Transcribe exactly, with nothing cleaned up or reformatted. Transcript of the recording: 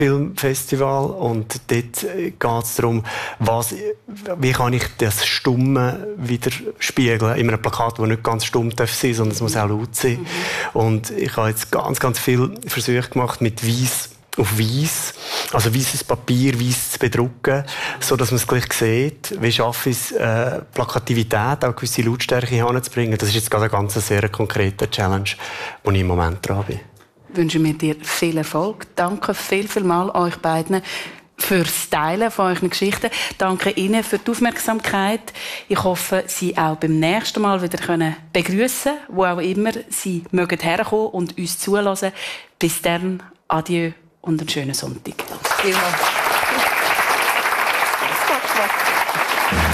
Filmfestival und dort geht es darum, was, wie kann ich das Stumme wieder spiegeln in einem Plakat, das nicht ganz stumm darf sein, sondern es muss auch laut sein. Mhm. Und ich habe jetzt ganz, ganz viele Versuche gemacht mit Weiss auf Weiss, also weißes Papier, weiss zu bedrucken, so dass man es gleich sieht. Wie schaffe ich es, äh, Plakativität, auch gewisse Lautstärke hinzubringen. Das ist jetzt gerade eine ganz sehr konkrete Challenge, wo ich im Moment dran bin. Wünschen wir dir viel Erfolg. Danke viel, viel mal euch beiden fürs Teilen von euren Geschichten. Danke Ihnen für die Aufmerksamkeit. Ich hoffe, Sie auch beim nächsten Mal wieder können begrüßen, wo auch immer Sie mögen herkommen und uns zulassen. Bis dann, adieu und einen schönen Sonntag. Vielen Dank.